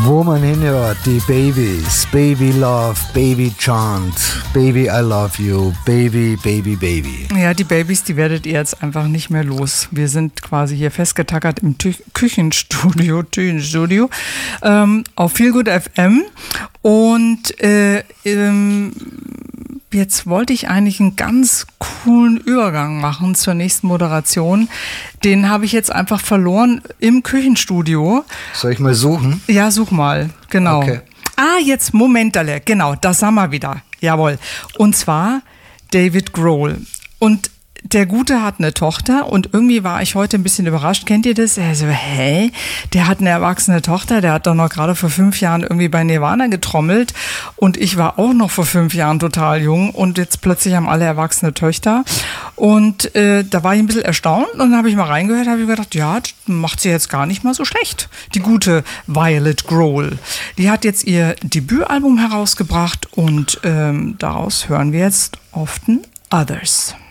Wo man hinhört, die Babys, Baby Love, Baby Chant, Baby I Love You, Baby, Baby, Baby. Ja, die Babys, die werdet ihr jetzt einfach nicht mehr los. Wir sind quasi hier festgetackert im Küchenstudio auf Feelgood FM und jetzt wollte ich eigentlich einen ganz coolen Übergang machen zur nächsten Moderation. Den habe ich jetzt einfach verloren im Küchenstudio. Soll ich mal suchen? Ja, such mal, genau. Okay. Jetzt, Momenterle, genau, das haben wir wieder. Jawohl. Und zwar David Grohl. Und der Gute hat eine Tochter und irgendwie war ich heute ein bisschen überrascht. Kennt ihr das? Er so, der hat eine erwachsene Tochter, der hat doch noch gerade vor 5 Jahren irgendwie bei Nirvana getrommelt und ich war auch noch vor 5 Jahren total jung und jetzt plötzlich haben alle erwachsene Töchter und da war ich ein bisschen erstaunt und dann habe ich mal reingehört, habe ich gedacht, ja, das macht sie jetzt gar nicht mal so schlecht. Die gute Violet Grohl. Die hat jetzt ihr Debütalbum herausgebracht und daraus hören wir jetzt Often Others.